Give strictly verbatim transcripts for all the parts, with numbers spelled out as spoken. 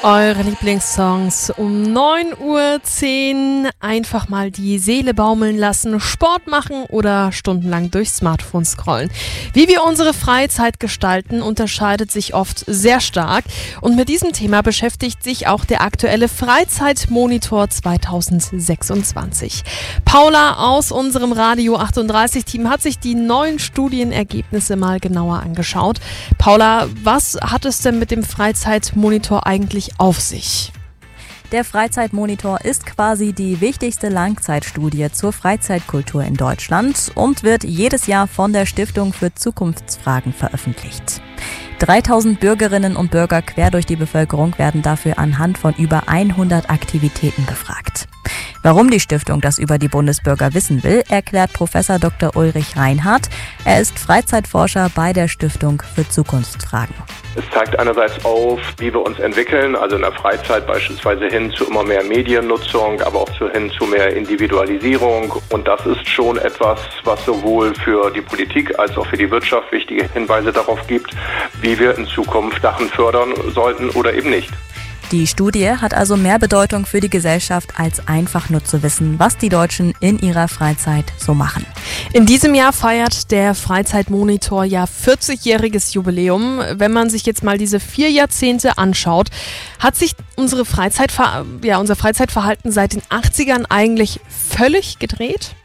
Eure Lieblingssongs um neun Uhr zehn. Einfach mal die Seele baumeln lassen, Sport machen oder stundenlang durchs Smartphone scrollen. Wie wir unsere Freizeit gestalten, unterscheidet sich oft sehr stark. Und mit diesem Thema beschäftigt sich auch der aktuelle Freizeitmonitor zweitausendsechsundzwanzig. Paula aus unserem Radio achtunddreißig-Team hat sich die neuen Studienergebnisse mal genauer angeschaut. Paula, was hat es denn mit dem Freizeitmonitor eigentlich auf sich? Der Freizeitmonitor ist quasi die wichtigste Langzeitstudie zur Freizeitkultur in Deutschland und wird jedes Jahr von der Stiftung für Zukunftsfragen veröffentlicht. dreitausend Bürgerinnen und Bürger quer durch die Bevölkerung werden dafür anhand von über hundert Aktivitäten befragt. Warum die Stiftung das über die Bundesbürger wissen will, erklärt Professor Doktor Ulrich Reinhardt. Er ist Freizeitforscher bei der Stiftung für Zukunftsfragen. Es zeigt einerseits auf, wie wir uns entwickeln, also in der Freizeit beispielsweise hin zu immer mehr Mediennutzung, aber auch zu, hin zu mehr Individualisierung. Und das ist schon etwas, was sowohl für die Politik als auch für die Wirtschaft wichtige Hinweise darauf gibt, wie wir in Zukunft Sachen fördern sollten oder eben nicht. Die Studie hat also mehr Bedeutung für die Gesellschaft, als einfach nur zu wissen, was die Deutschen in ihrer Freizeit so machen. In diesem Jahr feiert der Freizeitmonitor ja vierzigjähriges Jubiläum. Wenn man sich jetzt mal diese vier Jahrzehnte anschaut, hat sich unsere Freizeitver- ja, unser Freizeitverhalten seit den achtzigern eigentlich völlig gedreht?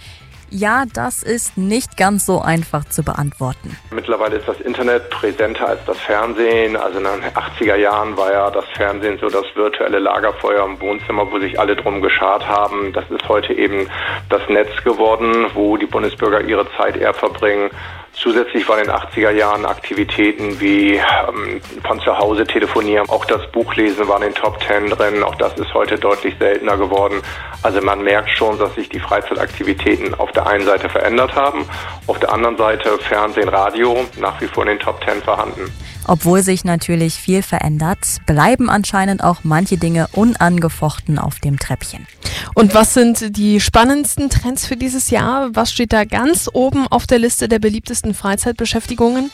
Ja, das ist nicht ganz so einfach zu beantworten. Mittlerweile ist das Internet präsenter als das Fernsehen. Also in den achtziger Jahren war ja das Fernsehen so das virtuelle Lagerfeuer im Wohnzimmer, wo sich alle drum geschart haben. Das ist heute eben das Netz geworden, wo die Bundesbürger ihre Zeit eher verbringen. Zusätzlich waren in den achtziger Jahren Aktivitäten wie ähm, von zu Hause telefonieren, auch das Buchlesen war in den Top Ten drin, auch das ist heute deutlich seltener geworden. Also man merkt schon, dass sich die Freizeitaktivitäten auf der einen Seite verändert haben, auf der anderen Seite Fernsehen, Radio nach wie vor in den Top Ten vorhanden. Obwohl sich natürlich viel verändert, bleiben anscheinend auch manche Dinge unangefochten auf dem Treppchen. Und was sind die spannendsten Trends für dieses Jahr? Was steht da ganz oben auf der Liste der beliebtesten Freizeitbeschäftigungen?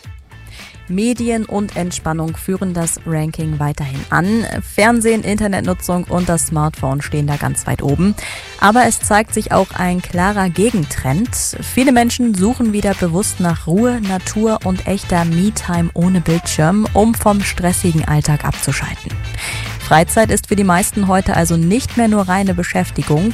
Medien und Entspannung führen das Ranking weiterhin an. Fernsehen, Internetnutzung und das Smartphone stehen da ganz weit oben. Aber es zeigt sich auch ein klarer Gegentrend. Viele Menschen suchen wieder bewusst nach Ruhe, Natur und echter Me-Time ohne Bildschirm, um vom stressigen Alltag abzuschalten. Freizeit ist für die meisten heute also nicht mehr nur reine Beschäftigung,